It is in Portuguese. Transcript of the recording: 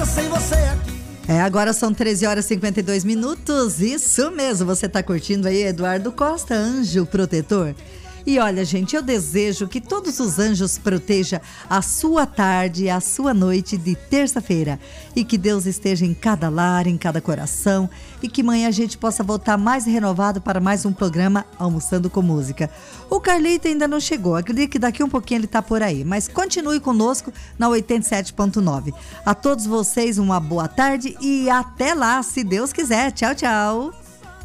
sem você aqui. Agora são 13 horas e 52 minutos. Isso mesmo, você tá curtindo aí Eduardo Costa, Anjo Protetor. E olha, gente, eu desejo que todos os anjos protejam a sua tarde, a sua noite de terça-feira. E que Deus esteja em cada lar, em cada coração. E que amanhã a gente possa voltar mais renovado para mais um programa Almoçando com Música. O Carlito ainda não chegou, acredito que daqui um pouquinho ele tá por aí. Mas continue conosco na 87.9. A todos vocês uma boa tarde e até lá, se Deus quiser. Tchau, tchau.